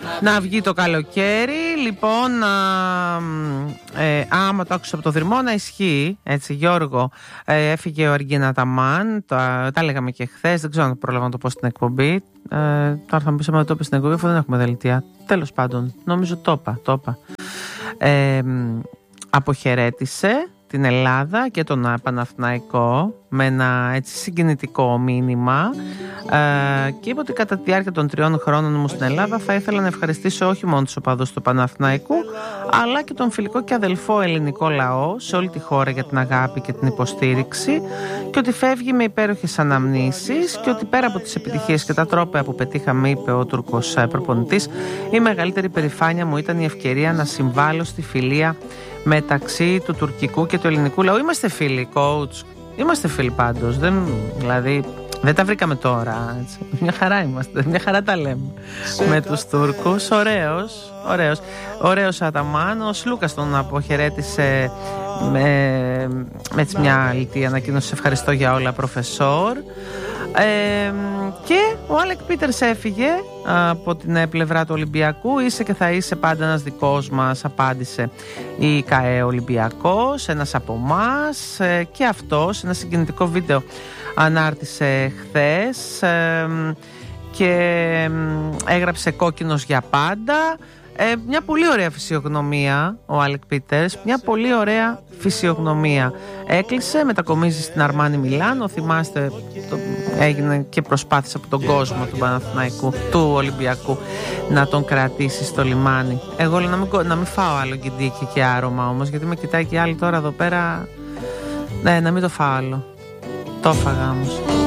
να βγει το καλοκαίρι. Λοιπόν, άμα το άκουσα από το Δρυμό, να ισχύει. Έτσι, Γιώργο, έφυγε ο Αργίνα Ταμάν. Τα λέγαμε και χθες. Δεν ξέρω αν πρόλαβα να το πω στην εκπομπή. Τώρα θα μου πεις άμα το είπες στην εκπομπή, αφού δεν έχουμε δελτία. Τέλος πάντων, νομίζω το είπα. Αποχαιρέτησε την Ελλάδα και τον Παναθηναϊκό με ένα έτσι συγκινητικό μήνυμα και είπε ότι κατά τη διάρκεια των 3 χρόνων μου στην Ελλάδα θα ήθελα να ευχαριστήσω όχι μόνο τους οπαδούς του Παναθηναϊκού αλλά και τον φιλικό και αδελφό ελληνικό λαό σε όλη τη χώρα για την αγάπη και την υποστήριξη και ότι φεύγει με υπέροχες αναμνήσεις και ότι πέρα από τις επιτυχίες και τα τρόπαια που πετύχαμε, είπε ο Τούρκος προπονητής, η μεγαλύτερη περηφάνεια μου ήταν η ευκαιρία να συμβάλλω στη φιλία μεταξύ του τουρκικού και του ελληνικού λαού. Είμαστε φίλοι, coach. Είμαστε φίλοι πάντως. Δηλαδή δεν τα βρήκαμε τώρα. Έτσι. Μια χαρά είμαστε. Μια χαρά τα λέμε με τους Τούρκους. Ωραίος Αταμάν. Ο Σλούκας τον αποχαιρέτησε με μια λιτή ανακοίνωση. Ευχαριστώ για όλα, προφεσόρ. Και ο Άλεκ Πίτερς έφυγε από την πλευρά του Ολυμπιακού. Είσαι και θα είσαι πάντα ένας δικός μας, απάντησε η ΚΑΕ Ολυμπιακός, ένας από εμάς. Και αυτός ένα συγκινητικό βίντεο ανάρτησε χθες και έγραψε κόκκινος για πάντα. Μια πολύ ωραία φυσιογνωμία ο Άλεκ Πίτερς, μια πολύ ωραία φυσιογνωμία. Έκλεισε, μετακομίζει στην Αρμάνι Μιλάνο. Θυμάστε, έγινε και προσπάθησε από τον κόσμο του Παναθηναϊκού, του Ολυμπιακού, να τον κρατήσει στο λιμάνι. Εγώ λέω να μην φάω άλλο γκιντίκι και άρωμα όμως, γιατί με κοιτάει και άλλοι τώρα εδώ πέρα. Ναι, να μην το φάω άλλο. Το έφαγα όμως.